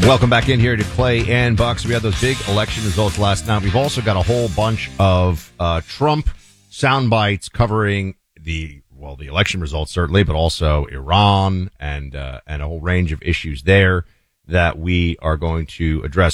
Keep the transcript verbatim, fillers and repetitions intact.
Welcome back in here to Clay and Bucks. We had those big election results last night. We've also got a whole bunch of uh, Trump sound bites covering the, well, the election results certainly, but also Iran and uh, and a whole range of issues there that we are going to address.